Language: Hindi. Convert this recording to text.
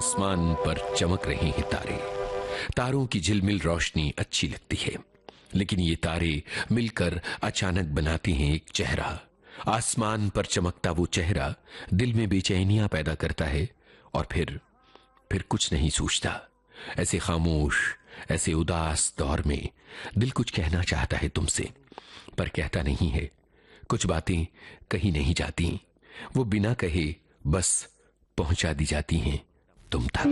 आसमान पर चमक रहे हैं तारे। तारों की झिलमिल रोशनी अच्छी लगती है, लेकिन ये तारे मिलकर अचानक बनाते हैं एक चेहरा। आसमान पर चमकता वो चेहरा दिल में बेचैनियां पैदा करता है और फिर कुछ नहीं सूझता। ऐसे खामोश, ऐसे उदास दौर में दिल कुछ कहना चाहता है तुमसे, पर कहता नहीं है। कुछ बातें कहीं नहीं जाती, वो बिना कहे बस पहुंचा दी जाती हैं तुम तक।